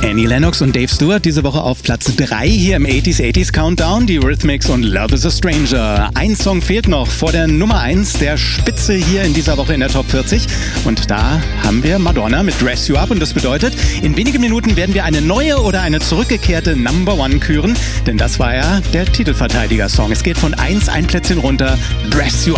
Annie Lennox und Dave Stewart diese Woche auf Platz 3 hier im 80s Countdown, die Eurythmics und Love is a Stranger. Ein Song fehlt noch vor der Nummer 1 der Spitze hier in dieser Woche in der Top 40 und da haben wir Madonna mit Dress You Up und das bedeutet, in wenigen Minuten werden wir eine neue oder eine zurückgekehrte Number One küren, denn das war ja der Titelverteidiger-Song. Es geht von 1 ein Plätzchen runter, Dress You